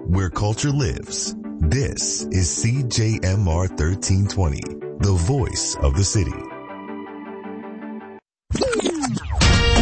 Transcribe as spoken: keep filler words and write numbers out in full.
where culture lives. This is C J M R thirteen twenty, the voice of the city.